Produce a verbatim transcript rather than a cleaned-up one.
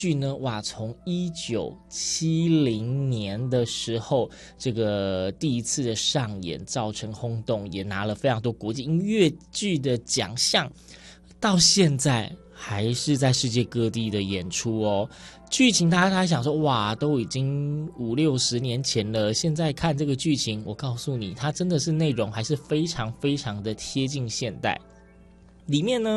剧呢，哇，从一九七零年的时候，这个第一次的上演，造成轰动，也拿了非常多国际音乐剧的奖项，到现在还是在世界各地的演出哦。剧情大家还想说，哇，都已经五六十年前了，现在看这个剧情，我告诉你，它真的是内容还是非常非常的贴近现代。里面呢